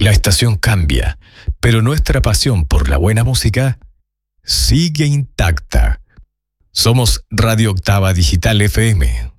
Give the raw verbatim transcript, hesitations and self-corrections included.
La estación cambia, pero nuestra pasión por la buena música sigue intacta. Somos Radio Octava Digital F M.